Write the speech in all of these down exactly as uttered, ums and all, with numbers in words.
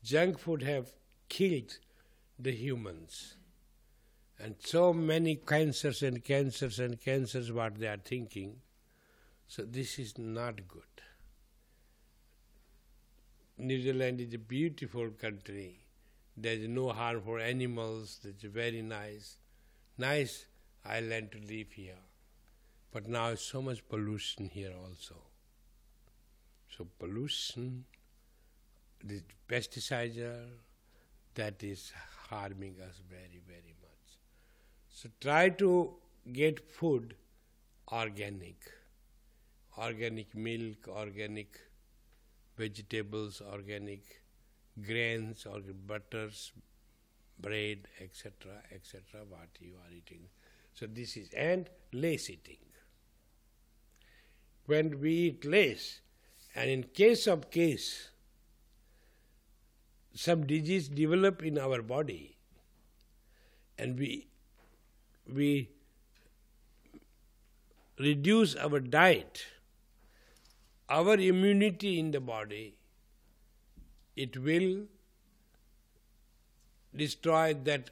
Junk food have killed the humans. And so many cancers and cancers and cancers what they are thinking. So this is not good. New Zealand is a beautiful country. There is no harm for animals. It's very nice. Nice island to live here. But now so much pollution here also. So pollution, the pesticides are, that is harming us very, very much. So try to get food organic. Organic milk, organic vegetables, organic grains, organic butters, bread, et cetera, et cetera, what you are eating. So this is, and less eating. When we eat less, and in case of case, some disease develop in our body, and we we reduce our diet, our immunity in the body, it will destroy that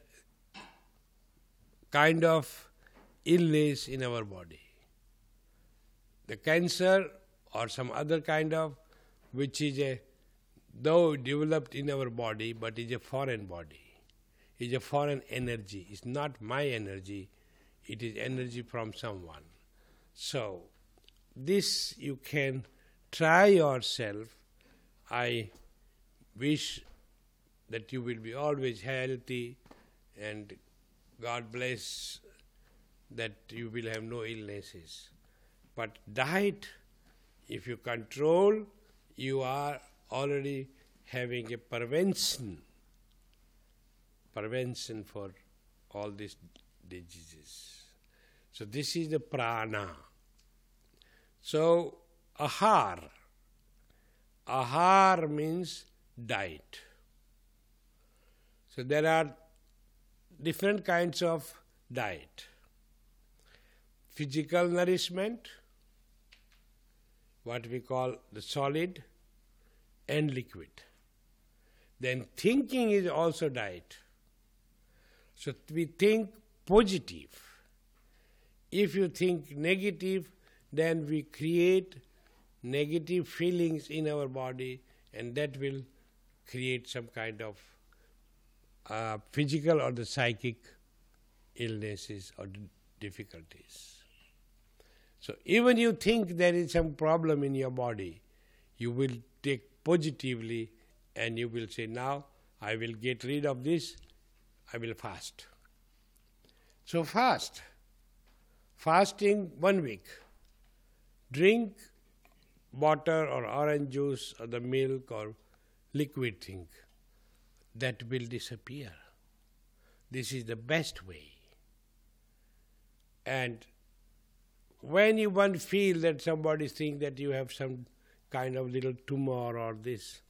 kind of illness in our body. The cancer or some other kind of, which is a, though developed in our body, but is a foreign body, is a foreign energy. It's not my energy, it is energy from someone. So, this you can try yourself. I wish that you will be always healthy, and God bless that you will have no illnesses. But diet, if you control, you are already having a prevention, prevention for all these diseases. So this is the prana. So ahar, ahar means diet. So there are different kinds of diet. Physical nourishment, what we call the solid and liquid. Then thinking is also diet. So we think positive. If you think negative, then we create negative feelings in our body, and that will create some kind of uh, physical or the psychic illnesses or difficulties. So even you think there is some problem in your body, you will take positively and you will say, now I will get rid of this, I will fast. So fast. Fasting one week. Drink water or orange juice or the milk or liquid thing. That will disappear. This is the best way. And when you one feel that somebody think that you have some kind of little tumor or this,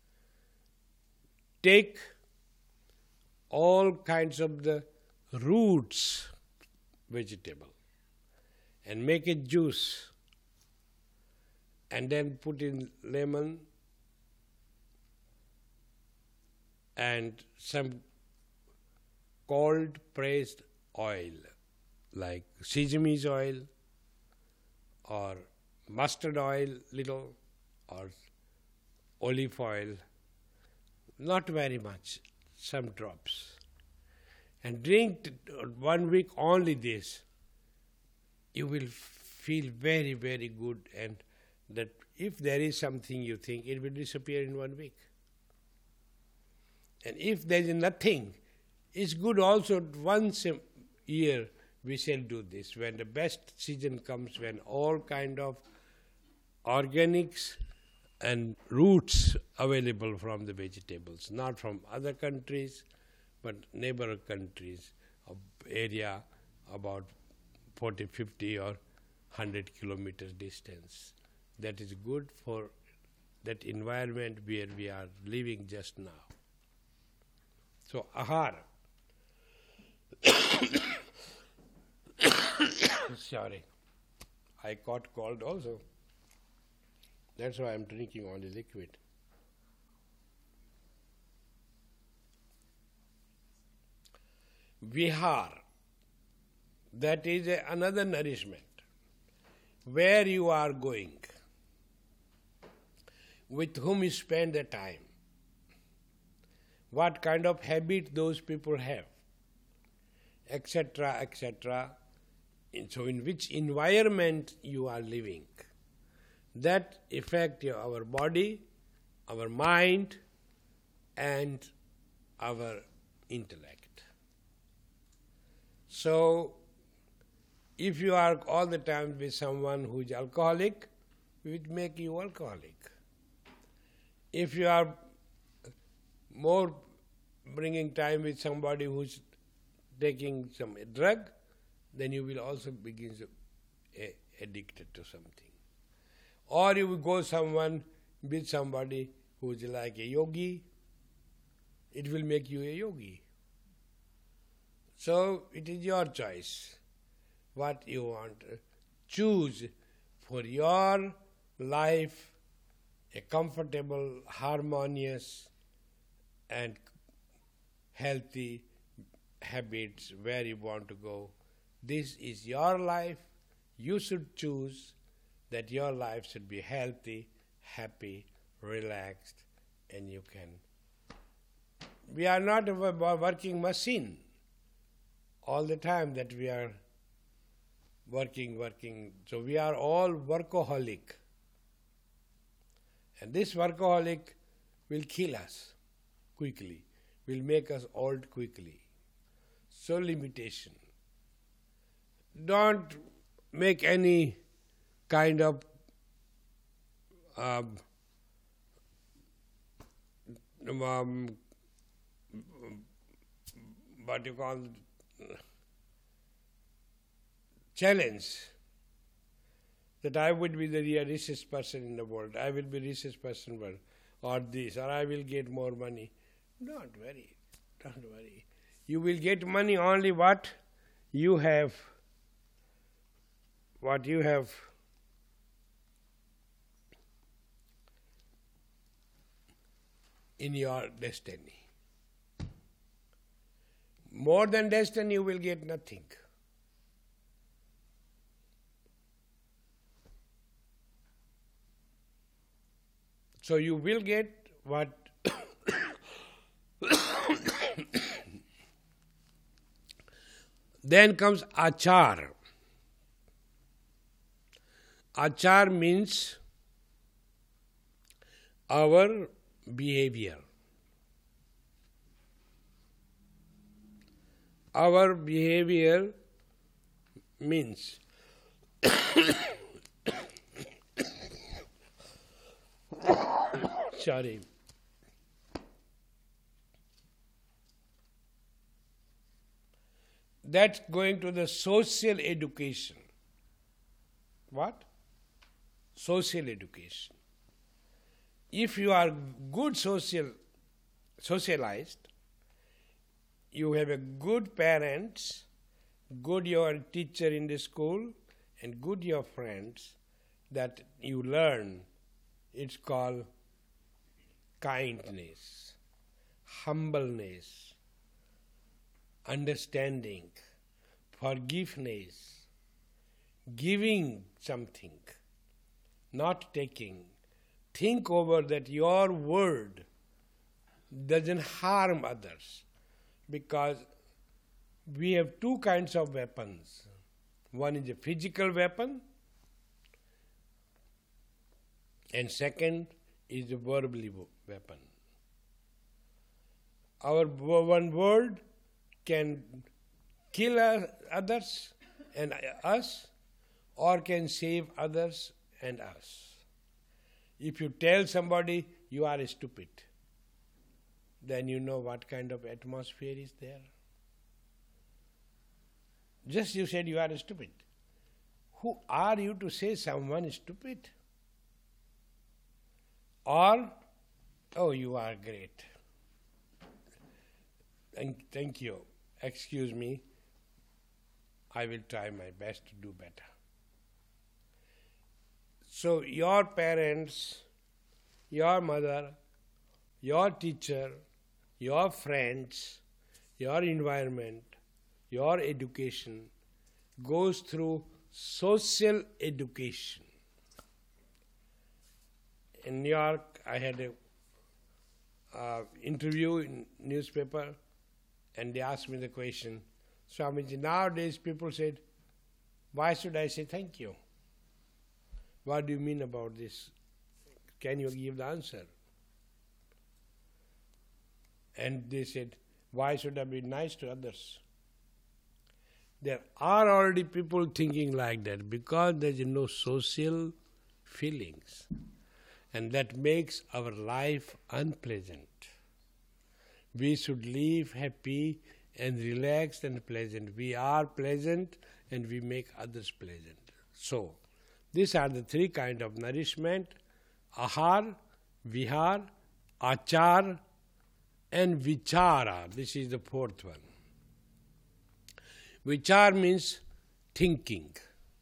take all kinds of the roots vegetable and make a juice, and then put in lemon and some cold pressed oil like sesame oil or mustard oil little or olive oil, not very much, some drops. And drink t- one week only this. You will feel very, very good, and that if there is something you think, it will disappear in one week. And if there is nothing, it's good also once a year we shall do this, when the best season comes, when all kind of organics and roots available from the vegetables, not from other countries, but neighbor countries of area about forty, fifty or one hundred kilometers distance. That is good for that environment where we are living just now. So, ahar. Sorry, I caught cold also. That's why I'm drinking only liquid. vihar, that is a, another nourishment. Where you are going, with whom you spend the time, what kind of habit those people have, et cetera, et cetera. So in which environment you are living, that affect your, our body, our mind, and our intellect. So, if you are all the time with someone who is alcoholic, it will make you alcoholic. If you are more bringing time with somebody who is taking some drug, then you will also begin to a, addicted to something. Or you will go someone with somebody who is like a yogi, it will make you a yogi. So it is your choice what you want. Choose for your life a comfortable, harmonious and healthy habits where you want to go. This is your life. You should choose that your life should be healthy, happy, relaxed, and you can. We are not a working machine all the time that we are working, working. So we are all workaholic. And this workaholic will kill us quickly, will make us old quickly. So limitation. Don't make any kind of um, um, what you call challenge that I would be the richest person in the world, I will be richest person in the world, or this, or I will get more money. Don't worry, don't worry. You will get money only what you have, what you have in your destiny. More than destiny, you will get nothing. So you will get what then comes achar. Achar means our behavior. Our behavior means sorry. That's going to the social education. What? Social education. If you are good social, socialized, you have a good parents, good your teacher in the school, and good your friends, that you learn. It's called kindness, humbleness, understanding, forgiveness, giving something, not taking. Think over that your word doesn't harm others, because we have two kinds of weapons. One is a physical weapon, and second is a verbal weapon. Our one word can kill others and us, or can save others and us. If you tell somebody you are stupid, then you know what kind of atmosphere is there. Just you said you are stupid. Who are you to say someone is stupid? Or, oh, you are great. Thank, thank you. Excuse me. I will try my best to do better. So your parents, your mother, your teacher, your friends, your environment your education goes through social education. In New York, I had a uh, interview in newspaper, and they asked me the question, Swamiji, nowadays people said, why should I say thank you? What do you mean about this? Can you give the answer? And they said, why should I be nice to others? There are already people thinking like that because there is no social feelings. And that makes our life unpleasant. We should live happy and relaxed and pleasant. We are pleasant and we make others pleasant. So, these are the three kinds of nourishment: ahar, vihar, achar, and vichara. This is the fourth one. Vichar means thinking.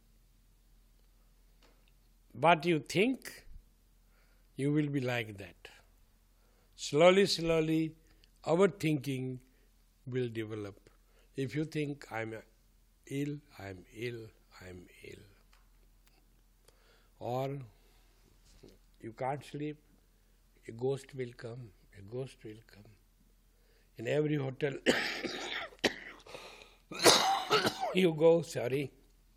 What you think, you will be like that. Slowly, slowly, our thinking will develop. If you think, I'm ill, I'm ill, I'm ill. Or you can't sleep, a ghost will come, a ghost will come. In every hotel you go, sorry,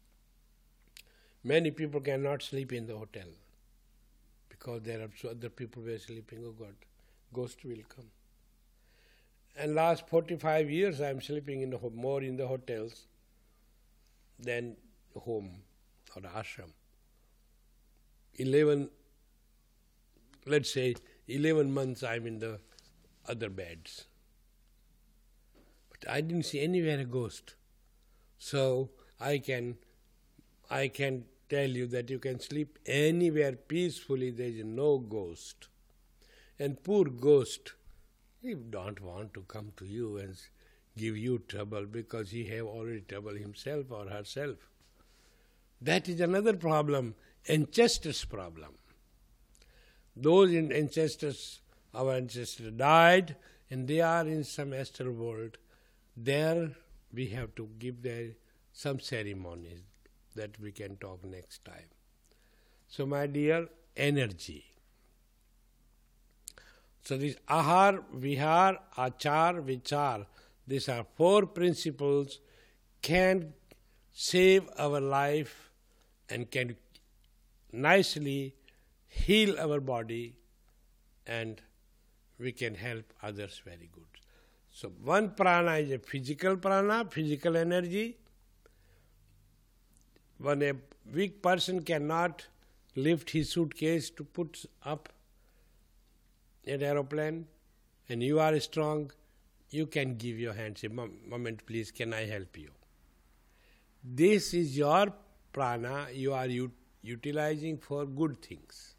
many people cannot sleep in the hotel because there are other people who are sleeping. Oh God, ghost will come. And last forty-five years I am sleeping in the home, more in the hotels than home or ashram. Eleven, let's say, eleven months I am in the other beds. But I didn't see anywhere a ghost. So I can, I can tell you that you can sleep anywhere peacefully, there is no ghost. And poor ghost, he don't want to come to you and give you trouble because he have already trouble himself or herself. That is another problem, ancestors' problem. Those in ancestors, our ancestors died and they are in some astral world. There we have to give them some ceremonies that we can talk next time. So my dear, energy. So this ahar, vihar, achar, vichar, these are four principles can save our life and can nicely heal our body, and we can help others very good. So one prana is a physical prana, physical energy. When a weak person cannot lift his suitcase to put up an aeroplane, and you are strong, you can give your hand, say, moment please, can I help you? This is your prana you are ut- utilizing for good things.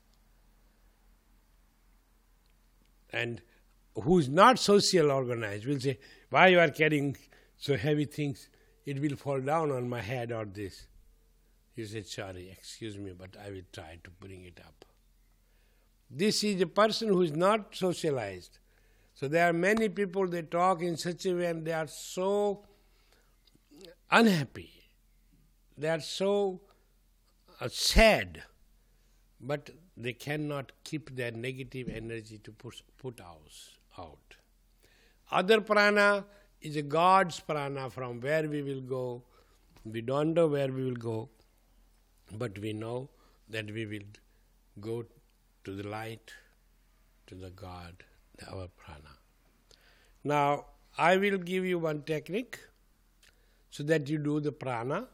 And who is not social organized will say, why you are carrying so heavy things? It will fall down on my head or this. You say, sorry, excuse me, but I will try to bring it up. This is a person who is not socialized. So there are many people, they talk in such a way and they are so unhappy. They are so uh, sad. But they cannot keep their negative energy to push, put out. Other prana is a God's prana from where we will go. We don't know where we will go, but we know that we will go to the light, to the God, our prana. Now, I will give you one technique so that you do the prana.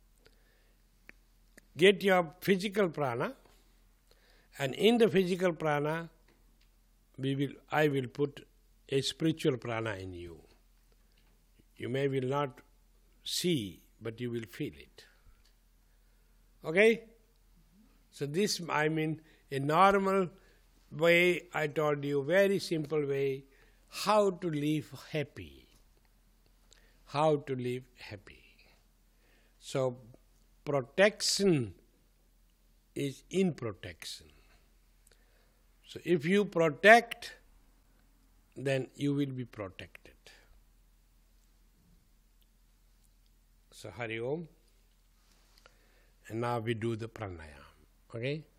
Get your physical prana, and in the physical prana, we will, I will put a spiritual prana in you. You may will not see, but you will feel it. Okay? So this, I mean, a normal way, I told you, very simple way, how to live happy. How to live happy. So, protection is in protection. So if you protect, then you will be protected. So Hari Om. And now we do the pranayam. Okay?